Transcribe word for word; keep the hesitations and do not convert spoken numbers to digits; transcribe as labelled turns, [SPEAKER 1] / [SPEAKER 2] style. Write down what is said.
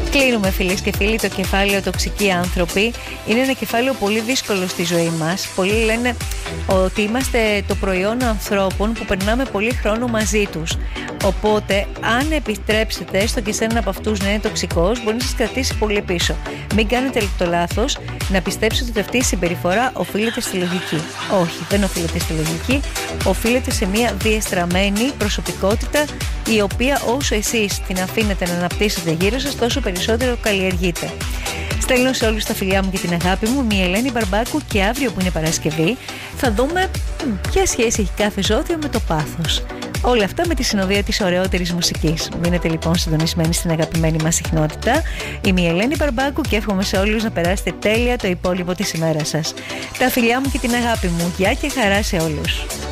[SPEAKER 1] Κλείνουμε, φίλες και φίλοι, το κεφάλαιο τοξικοί άνθρωποι. Είναι ένα κεφάλαιο πολύ δύσκολο στη ζωή μας. Πολλοί λένε ότι είμαστε το προϊόν ανθρώπων που περνάμε πολύ χρόνο μαζί τους. Οπότε, αν επιτρέψετε έστω και σε έναν από αυτούς να είναι τοξικός, μπορεί να σας κρατήσει πολύ πίσω. Μην κάνετε το λάθος να πιστέψετε ότι αυτή η συμπεριφορά οφείλεται στη λογική. Όχι, δεν οφείλεται στη λογική. Οφείλεται σε μια διεστραμμένη προσωπικότητα, η οποία όσο εσείς την αφήνετε να αναπτύσσετε γύρω σας, τόσο περισσότερο καλλιεργείτε. Στέλνω σε όλους τα φιλιά μου και την αγάπη μου, η Ελένη Μπαρμπάκου, και αύριο που είναι Παρασκευή θα δούμε ποια σχέση έχει κάθε ζώδιο με το πάθος. Όλα αυτά με τη συνοδεία της ωραιότερης μουσικής. Μείνετε λοιπόν συντονισμένοι στην αγαπημένη μας συχνότητα. Είμαι η Ελένη Μπαρμπάκου και εύχομαι σε όλους να περάσετε τέλεια το υπόλοιπο της ημέρας σας. Τα φιλιά μου και την αγάπη μου. Γεια και χαρά σε όλους.